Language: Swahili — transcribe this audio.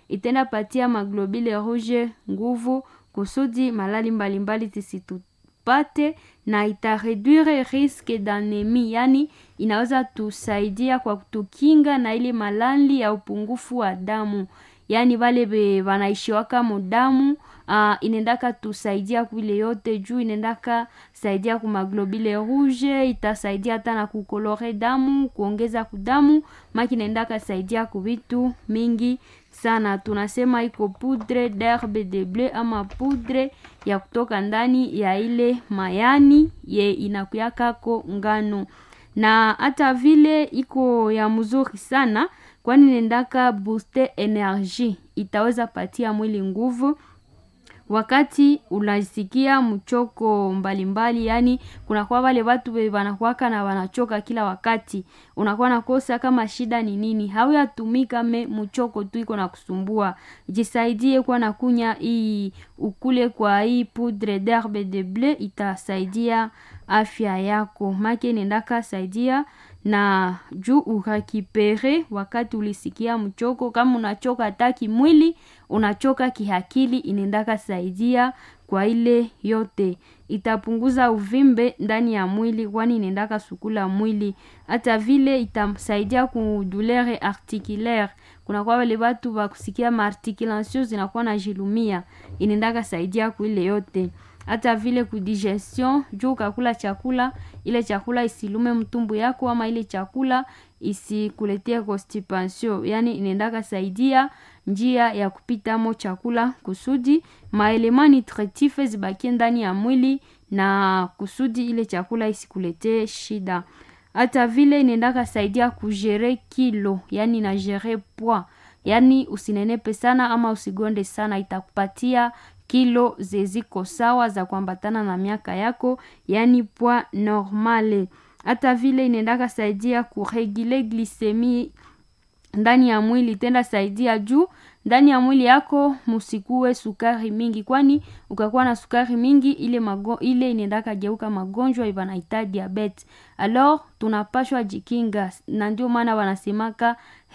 itenda patia maglobule rouge nguvu kusudi malali mbalimbali tisitupate, na itareduire risque d'anemie, yani inaweza tusaidia kwa kutukinga na ile malali ya upungufu wa damu, yani wale wanaishiwaka mudamu. Inendaka tusaidia kuile yote juu inendaka saidia kumaglobule rouge, itasaidia hata na kukolore damu, kuongeza kudamu, maki inendaka saidia kuvitu mingi sana. Tunasema iko poudre d'herbe de bleu ama poudre ya kutoka ndani ya ile mayani ye inakuyakako ngano, na hata vile iko ya mzuri sana kwani nendaka booster energy, itaweza patia mwili nguvu wakati unasikia mchoko mbalimbali. Yani kuna kwa wale watu wanakuwaka na wanachoka kila wakati, unakuwa nakosa kama shida ni nini, hauyatumika mchoko tu iko na kusumbua, jisaidie kwa nakunya hii ukule kwa hii poudre d'herbe de bleu, itasaidia afya yako, make nendaka saidia na juu urakipere wakati ulisikia mchoko. Kama unachoka hataki mwili, unachoka kihakili, inendaka saidia kwa ile yote. Itapunguza uvimbe ndani ya mwili kwani inendaka sukula mwili. Hata vile itasaidia kudouleur articulaire, kuna kwa wale watu wa kusikia maarticulation zinakuwa na jilumia, inendaka saidia kwa ile yote. Hata vile kudigestion, juu kakula chakula, ile chakula isilume mtumbu yako ama ile chakula isikuletea constipation, yani inendaka saidia njia ya kupita mo chakula kusudi maelema nutritif zibakie ndani ya mwili na kusudi ile chakula isikuletee shida. Hata vile inendaka saidia kujere kilo, yani na jere poids, yani usinenepe sana ama usigonde sana, itakupatia kilo zeziko sawa za kuambatana na miaka yako, yani poids normale. Hata vile inendaka saidia kuregule glycemie ndani ya mwili, tenda saidia juu ndani ya mwili yako musikue sukari mingi, kwani ukakuwa na sukari mingi ile inendaka geuka magonjwa ibanaita diabetes. Alors tunapashwa jikinga, na ndio maana wanasemaka